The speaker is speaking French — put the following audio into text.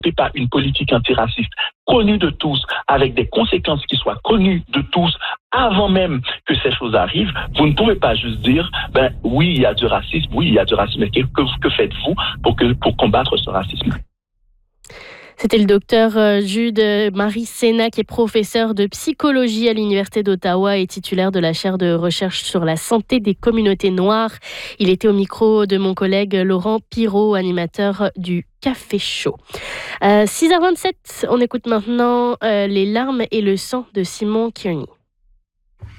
pas une politique antiraciste connue de tous, avec des conséquences qui soient connues de tous, avant même que ces choses arrivent, vous ne pouvez pas juste dire, oui, il y a du racisme, mais que faites-vous pour combattre ce racisme? C'était le docteur Jude Marie Sénat, qui est professeur de psychologie à l'Université d'Ottawa et titulaire de la chaire de recherche sur la santé des communautés noires. Il était au micro de mon collègue Laurent Pirot, animateur du Café Chaud. 6h27, on écoute maintenant Les larmes et le sang de Simon Kearney.